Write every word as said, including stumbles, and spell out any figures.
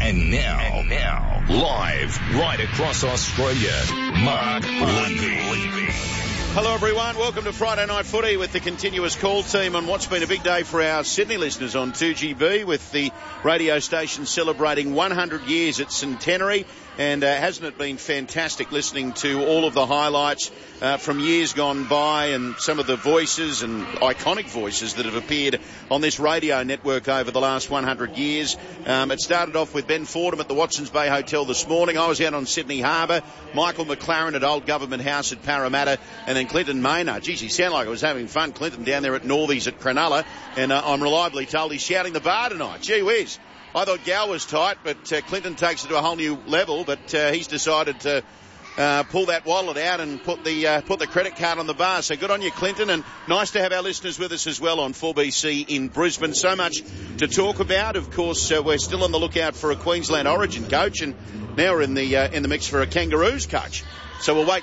And now, and now, live right across Australia, Mark Levy. Hello everyone, welcome to Friday Night Footy with the continuous call team on what's been a big day for our Sydney listeners on two G B, with the radio station celebrating one hundred years at Centenary. And uh, hasn't it been fantastic listening to all of the highlights uh, from years gone by, and some of the voices and iconic voices that have appeared on this radio network over the last one hundred years. Um, it started off with Ben Fordham at the Watsons Bay Hotel this morning. I was out on Sydney Harbour. Michael McLaren at Old Government House at Parramatta. And then Clinton Maynard. Geez, he sounded like I was having fun. Clinton down there at Northies at Cronulla. And uh, I'm reliably told he's shouting the bar tonight. Gee whiz. I thought Gal was tight, but uh, Clinton takes it to a whole new level. But uh, he's decided to uh, pull that wallet out and put the uh, put the credit card on the bar. So good on you, Clinton, and nice to have our listeners with us as well on four B C in Brisbane. So much to talk about. Of course, uh, we're still on the lookout for a Queensland Origin coach, and now we're in the uh, in the mix for a Kangaroos coach. So we'll wait